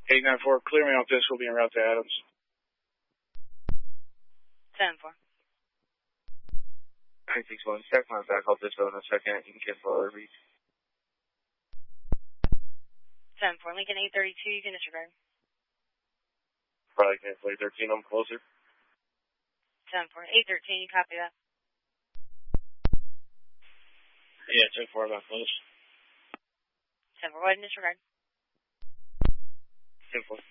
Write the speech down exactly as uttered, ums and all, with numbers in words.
eight nine four, clear me off this. We'll be en route to Adams. ten four. nine six one, check my back off this road in a second. You can get for R V. ten four, Lincoln eight thirty-two, you can disregard. Probably cancel eight thirteen, I'm closer. ten four, eight thirteen, you copy that? Yeah, ten four, about close. ten four, go ahead and disregard. ten four.